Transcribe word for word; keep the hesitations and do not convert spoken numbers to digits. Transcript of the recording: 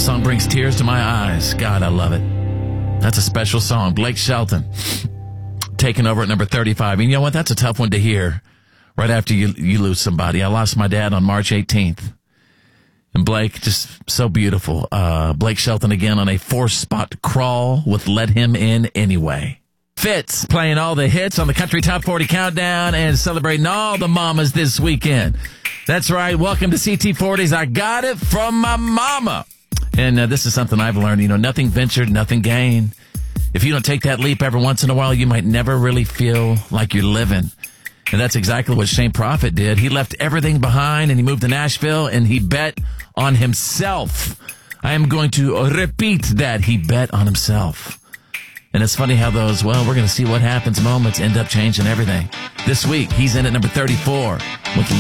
Song brings tears to my eyes. God, I love it. That's a special song. Blake Shelton taking over at number thirty-five. And you know what? That's a tough one to hear right after you you lose somebody. I lost my dad on March eighteenth. And Blake, just so beautiful. Uh, Blake Shelton again on a four-spot crawl with Let Him In Anyway. Fitz playing all the hits on the Country Top forty Countdown and celebrating all the mamas this weekend. That's right. Welcome to C T forties. I got it from my mama. And uh, this is something I've learned. You know, nothing ventured, nothing gained. If you don't take that leap every once in a while, you might never really feel like you're living. And that's exactly what Shane Prophet did. He left everything behind and he moved to Nashville and he bet on himself. I am going to repeat that. He bet on himself. And it's funny how those, well, we're going to see what happens moments end up changing everything. This week, he's in at number thirty-four with